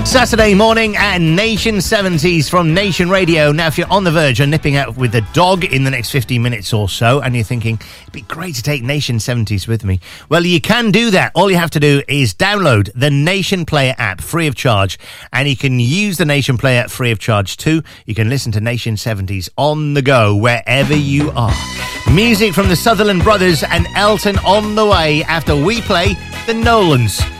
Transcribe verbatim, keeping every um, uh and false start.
Saturday morning and Nation seventies from Nation Radio. Now, if you're on the verge of nipping out with the dog in the next fifteen minutes or so, and you're thinking, it'd be great to take Nation seventies with me, well, you can do that. All you have to do is download the Nation Player app free of charge, and you can use the Nation Player free of charge too. You can listen to Nation seventies on the go wherever you are. Music from the Sutherland Brothers and Elton on the way after we play the Nolans.